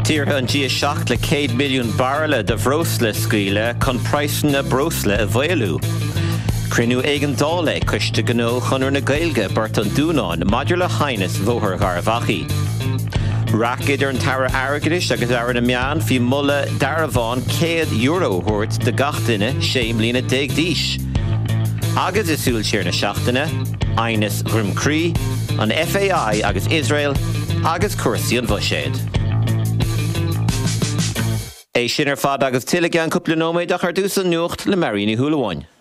Tíortha an dia 7 milliún barrel de bhrósla scaoile chun praisen na brósla a bhfuilú. Crinú éigean dála cuiste gnó chunar na Gaeilge bart an dúnáin maidir le hainas bhóthar Gharvachi. Rac idir an tara airgeis agus ar na meán fi mulla darabháin €100 thuirt de gachtaine séim lína 10 díis. Agus is súil siar na seachtaine, Ainas Grimcree, an FAI agus Israel, agus cuasaí an bhuiséad. É sin ar fad agus tuilleadh an cúpla nóiméad ach ar dús an nuacht le Maríonn Ní Shúilleabháin.